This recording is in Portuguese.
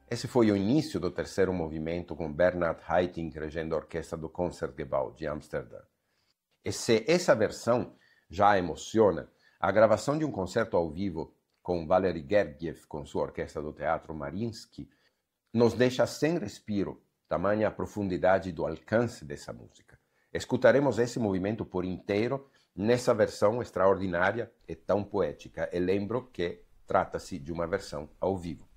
Esse foi o início do terceiro movimento com Bernard Haitink regendo a orquestra do Concertgebouw de Amsterdã. E se essa versão já emociona, a gravação de um concerto ao vivo com Valery Gergiev com sua orquestra do Teatro Mariinsky nos deixa sem respiro, tamanha a profundidade do alcance dessa música. Escutaremos esse movimento por inteiro nessa versão extraordinária e tão poética. E lembro que trata-se de uma versão ao vivo.